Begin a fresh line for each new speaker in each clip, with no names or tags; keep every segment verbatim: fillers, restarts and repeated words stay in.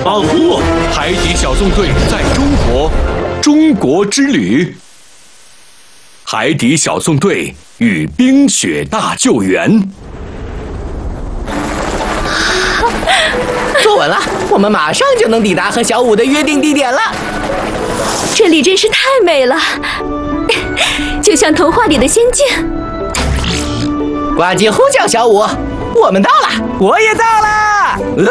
保护海底小纵队在中国中国之旅。海底小纵队与冰雪大救援。
坐稳了，我们马上就能抵达和小五的约定地点了。
这里真是太美了，就像童话里的仙境。
呱唧呼叫小五，我们到了，我也到了。嗯。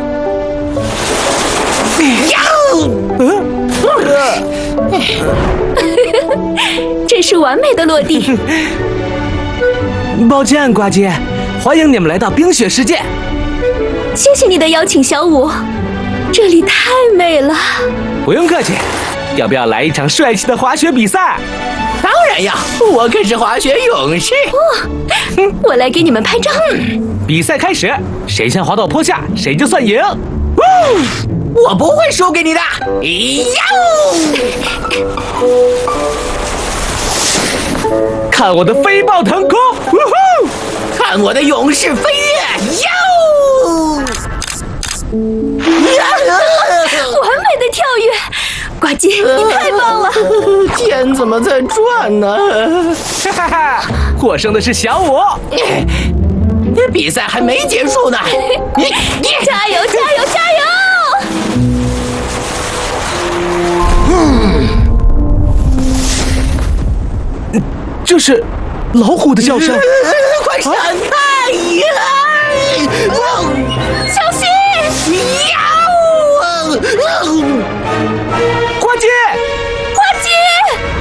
呀！嗯。
真是完美的落地。
抱歉，呱唧，欢迎你们来到冰雪世界。
谢谢你的邀请，小五，这里太美了。
不用客气，要不要来一场帅气的滑雪比赛？
当然要，我可是滑雪勇士。
哦，我来给你们拍照。
比赛开始，谁先滑到坡下，谁就算赢。
我不会输给你的。呀！
看我的飞豹腾空！呜呼！
看我的勇士飞跃！哟！
完美的跳跃，呱唧，你太棒了！
天怎么在转呢？
哈哈哈！获胜的是小五。
比赛还没结束呢！
加油，加油，加油！
嗯，这是老虎的叫声！
快闪开呀！
小心！
呀！